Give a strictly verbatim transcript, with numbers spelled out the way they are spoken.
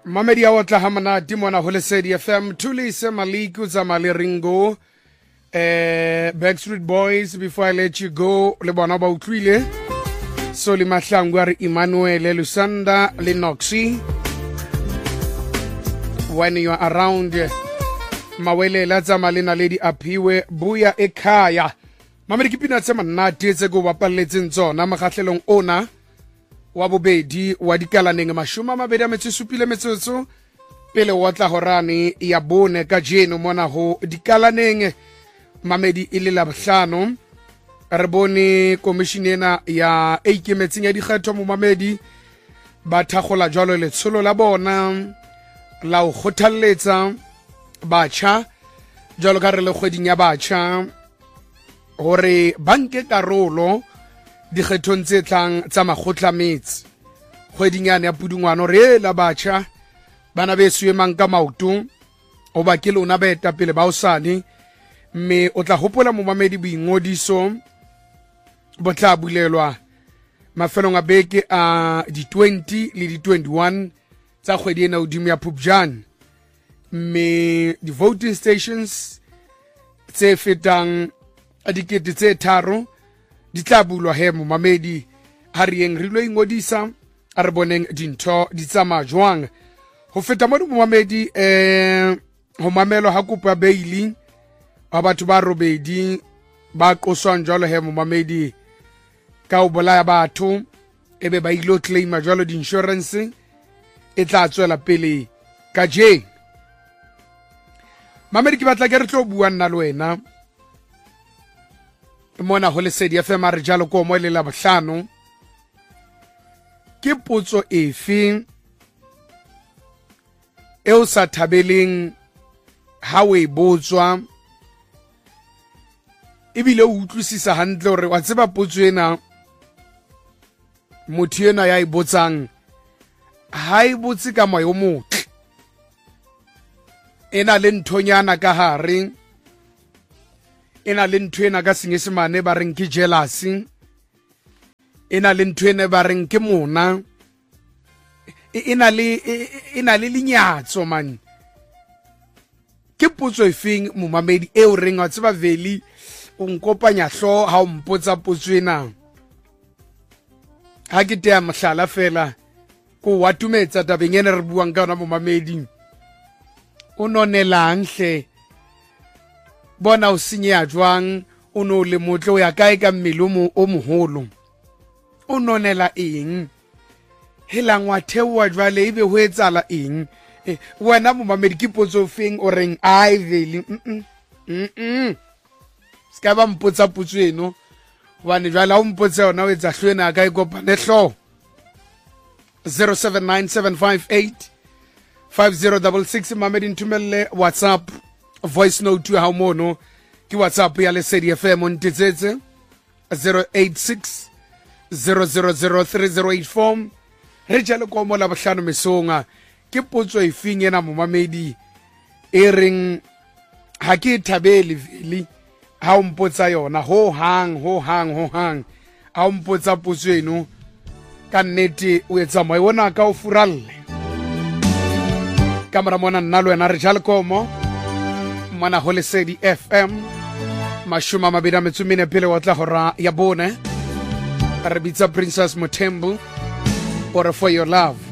Mamedi ya watla hamana dimona Holesedi F M tulise maliku za maliringo eh, Backstreet Boys. Before I let you go, le bona ba utlwile so le mahlangwari Emmanuel Lusanda le Noxy. When you are around mawele la tsa malena lady aphiwe buya ekhaya. Mamedi kipina tsema nna tetse go bapalletseng tsona magatlhelong ona wa bobedi wa dikalaneng mashoma mabedi a metsesupile metsotso pele wa tla horane ya bone ka jeno mona ho dikalaneng mamedi ile la bohlano re bone komishinena ya eikemetseng ya dikgetho mo mamedi ba thagola jwalo letsholo la bona la o khothalletsa batjha jwalo ka re le kgweding ya batjha hore banke karolo dikgethong tse tlang tsa makgotla metsi kgweding yana ya Pudungwana re la batjha bana beso e mang ka maoto o ba ke lona beta pele ba osane mme o tla hopola mo mamedi boingodiso bo tla bulelwa mafelong a beke a di twenty le di twenty-one tsa kgwedi ena hodimo ya Phupjane mme di voting stations tse fetang a dikete tse tharo di tla bulwa he mo mamedi ha re eng re lo ingodisa a re boneng dintho di tsamaya jwang ho feta mo mo mamedi eh ho mamelo ha kopa beili wa batho ba robedi ba qoswang jwalo he mo mamedi ka o bolaya batho ebe ba ilo claim jwalo di insurance e tla tswela pele ka je mamedi ke batla ke re tlo bua nna le wena mona Holesedi F M re jalo ko mo le la bohlano ke potso efe e o sa thabeleng ha we botswa ebile o utlwisisa hantle hore wa tseba potso ena motho ena ya e botsang ha e botse ka moyo motle ena le nthonyana ka hare ena le ntwena ka senyesemane ba reng ke jealousy ena le ntwena ba reng ke mona ena le ena le lenyatso man ke potso efeng mo mamedi e o reng wa tseba veli o nkopanya hlo ha o mpotsa potso ena ha ke tea mohlala fela ko wa tumetsa tabeng ene re buang ka ona mo mamedi o nonelang hle bona o sinya jwang o no le motlo ya kae ka mmele o moholo o nonela eng helang wa thewa jwale ebe ho etsala eng wena mo mamedi ke potso feng o reng ai veli mm mm ska ba mpotsa potso eno wane jwale o mpotsa ona o etsa hlwena ka ikopane hlo zero seven nine seven five eight five zero six six mamedi ntumelle WhatsApp voice note to ha mono ki WhatsApp ya Lesedi F M on tetsetse zero eight six zero zero zero three zero eight four re jalo ko mo la bohlano mesonga ke potso e finyena mo mamedi e reng ha ke thabele veli ha o mpotsa yona ho hang ho hang ho hang ha o mpotsa potso eno ka nnete o etsa mo yona ka o furalle kamera mona nna le wena re jalo ko mo mana Holesedi F M mashuma mabedi a metso mene pele wa tla hora ya bone re bitsa Princess Motembu or For Your Love.